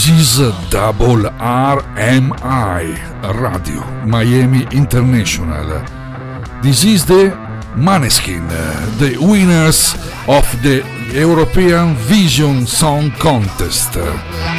is Double RMI Radio Miami International. This is the Maneskin, the winners of the European Vision Song Contest.